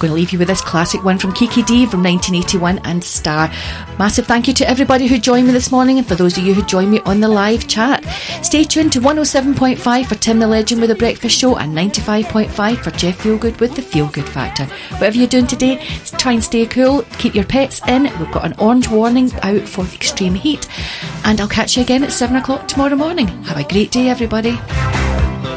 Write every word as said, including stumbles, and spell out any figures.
going to leave you with this classic one from Kiki Dee from nineteen eighty-one and Star. Massive thank you to everybody who joined me this morning, and for those of you who joined me on the live chat. Stay tuned to one oh seven point five for Tim the Legend with The Breakfast Show, and ninety-five point five for Jeff Feelgood with The Feel Good Factor. Whatever you're doing today, try and stay cool, keep your pets in. We've got an orange warning out for extreme heat, and I'll catch you again at seven o'clock tomorrow morning. Have a great day, everybody.